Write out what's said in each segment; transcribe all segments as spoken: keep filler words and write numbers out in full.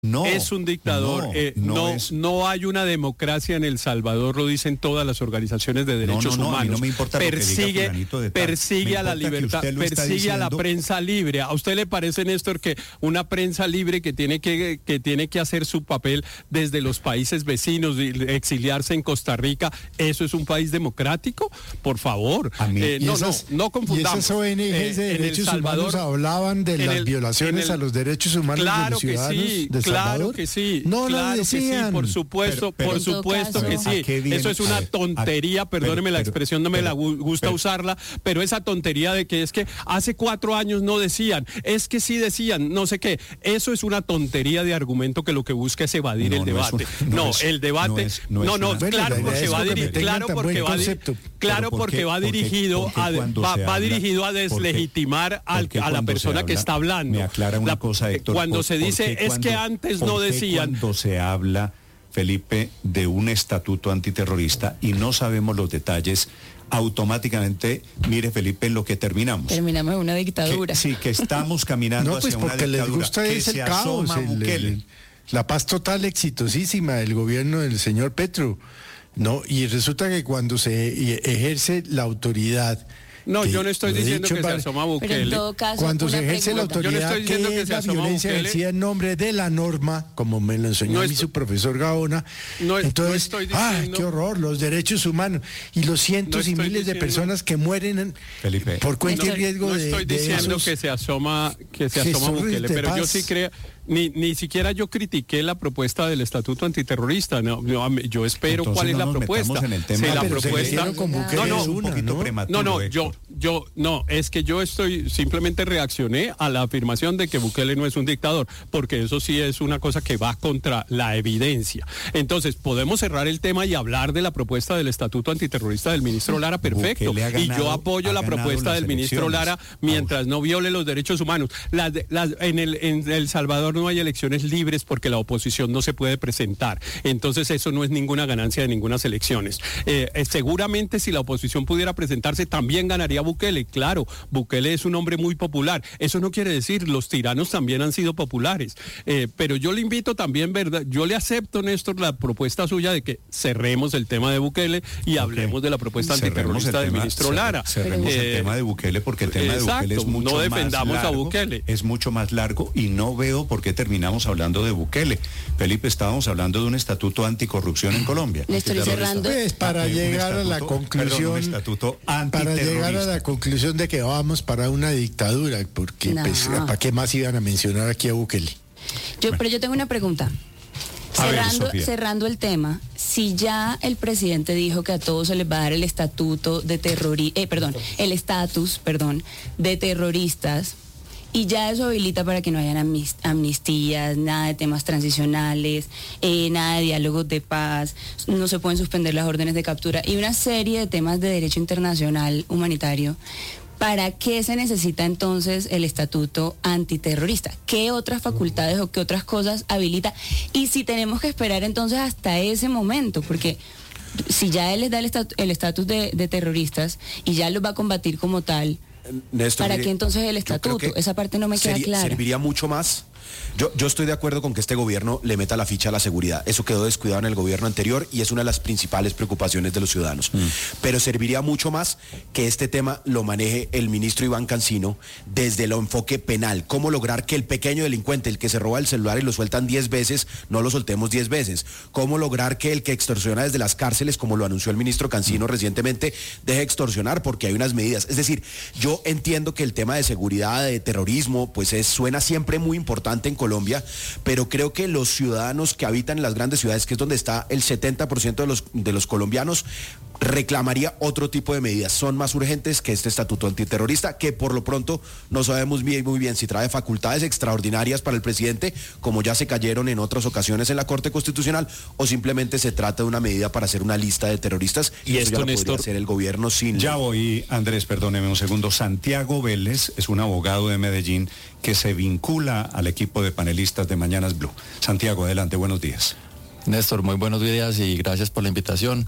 No, es un dictador. No, eh, no, no, es... no hay una democracia en El Salvador, lo dicen todas las organizaciones de derechos no, no, no, humanos. A mí no me importa persigue, lo que diga de persigue a la libertad, persigue a la prensa libre. ¿A usted le parece, Néstor, que una prensa libre que tiene que, que tiene que hacer su papel desde los países vecinos, exiliarse en Costa Rica, eso es un país democrático? Por favor, a mí, eh, no, esas, no, no confundamos. Y esas O N Ges eh, de derechos Salvador, humanos hablaban de las el, violaciones el, a los derechos humanos claro de los ciudadanos sí, de Claro Salvador. que sí, no claro lo decían. Que sí, por supuesto, pero, pero, por supuesto que sí. Eso es una tontería, perdóneme la expresión, no me la gusta pero, usarla, pero esa tontería de que es que hace cuatro años no decían, es que sí decían, no sé qué, eso es una tontería de argumento que lo que busca es evadir no, el debate. No, es un, no, no es, el debate, no, es, no, no, no una, claro, bueno, porque va, diri claro porque va, claro porque qué, va dirigido porque, porque a, va, va habla, dirigido a deslegitimar porque, al, a la persona habla, que está hablando. Me aclara una la, cosa, Héctor. Cuando por, se dice es cuando, que antes no decían. Cuando se habla, Felipe, de un estatuto antiterrorista y no sabemos los detalles, automáticamente, mire, Felipe, en lo que terminamos. Terminamos en una dictadura. Que, sí, que estamos caminando no, pues hacia una dictadura. Les gusta que es se el caos, el, el, la paz total exitosísima del gobierno del señor Petro. No, y resulta que cuando se ejerce la autoridad. No, yo no estoy diciendo que para, se asoma Bukele. Pero en todo caso, cuando se ejerce pregunta. la autoridad, yo no estoy diciendo que, que es se la violencia Bukele. ejercida en nombre de la norma, como me lo enseñó no a mí su profesor Gaona. No, Entonces, no estoy diciendo, ¡ah, qué horror! Los derechos humanos y los cientos no y miles diciendo, de personas que mueren en, Felipe, por cuenta no, y riesgo no de. No estoy de diciendo esos, que se asoma, que se asoma Bukele, pero paz. yo sí creo. Ni, ni siquiera yo critiqué la propuesta del estatuto antiterrorista. No, yo, yo espero Entonces, cuál es no la propuesta. En el tema, sí, la pero propuesta. Se con Bukele no, no, es una, un poquito ¿no? prematuro, no, no, yo, yo, no, es que yo estoy simplemente reaccioné a la afirmación de que Bukele no es un dictador, porque eso sí es una cosa que va contra la evidencia. Entonces, podemos cerrar el tema y hablar de la propuesta del estatuto antiterrorista del ministro Lara, perfecto. Ganado, y yo apoyo la propuesta del ministro Lara mientras no viole los derechos humanos. Las, las, en, el, en El Salvador no hay elecciones libres porque la oposición no se puede presentar. Entonces eso no es ninguna ganancia de ninguna elecciones. Eh, eh, seguramente si la oposición pudiera presentarse también ganaría Bukele. Claro, Bukele es un hombre muy popular. Eso no quiere decir los tiranos también han sido populares. Eh, pero yo le invito también, ¿verdad? Yo le acepto, Néstor, la propuesta suya de que cerremos el tema de Bukele y okay. hablemos de la propuesta antiterrorista del tema, ministro cer Lara. Cerremos eh, el tema de Bukele porque el tema exacto, de Bukele es mucho no defendamos más largo, a Bukele. Es mucho más largo y no veo por qué terminamos hablando de Bukele. Felipe, estábamos hablando de un estatuto anticorrupción en Colombia. Le estoy cerrando. Pues para llegar a la conclusión, perdón, estatuto para llegar a la conclusión de que vamos para una dictadura, porque no. pues, ¿para qué más iban a mencionar aquí a Bukele? Yo, bueno. Pero yo tengo una pregunta. Cerrando, ver, cerrando el tema, si ya el presidente dijo que a todos se les va a dar el estatuto de terroristas, eh, perdón, el estatus, perdón, de terroristas, y ya eso habilita para que no hayan amnistías, nada de temas transicionales, eh, nada de diálogos de paz, no se pueden suspender las órdenes de captura y una serie de temas de derecho internacional humanitario. ¿Para qué se necesita entonces el estatuto antiterrorista? ¿Qué otras facultades o qué otras cosas habilita? Y si tenemos que esperar entonces hasta ese momento, porque si ya él les da el estatus de, de terroristas y ya los va a combatir como tal, Néstor, ¿para mire, qué entonces el estatuto? Esa parte no me queda sería, clara. Serviría mucho más. Yo, yo estoy de acuerdo con que este gobierno le meta la ficha a la seguridad. Eso quedó descuidado en el gobierno anterior y es una de las principales preocupaciones de los ciudadanos. Mm. Pero serviría mucho más que este tema lo maneje el ministro Iván Cancino desde el enfoque penal. ¿Cómo lograr que el pequeño delincuente, el que se roba el celular y lo sueltan diez veces, no lo soltemos diez veces? ¿Cómo lograr que el que extorsiona desde las cárceles, como lo anunció el ministro Cancino mm. recientemente, deje de extorsionar porque hay unas medidas? Es decir, yo entiendo que el tema de seguridad, de terrorismo, pues es, suena siempre muy importante en Colombia, pero creo que los ciudadanos que habitan en las grandes ciudades, que es donde está el setenta por ciento de los, de los colombianos, reclamaría otro tipo de medidas. Son más urgentes que este estatuto antiterrorista, que por lo pronto no sabemos bien, muy bien si trae facultades extraordinarias para el presidente, como ya se cayeron en otras ocasiones en la Corte Constitucional, o simplemente se trata de una medida para hacer una lista de terroristas, y, y eso esto, ya lo Néstor, podría hacer el gobierno sin... Ya voy, Andrés, perdóneme un segundo. Santiago Vélez es un abogado de Medellín que se vincula al equipo de panelistas de Mañanas Blue. Santiago, adelante, buenos días. Néstor, muy buenos días y gracias por la invitación.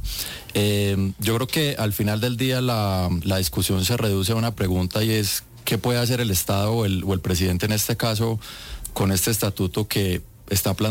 Eh, yo creo que al final del día la, la discusión se reduce a una pregunta y es ¿qué puede hacer el Estado o el, o el presidente en este caso con este estatuto que está planteando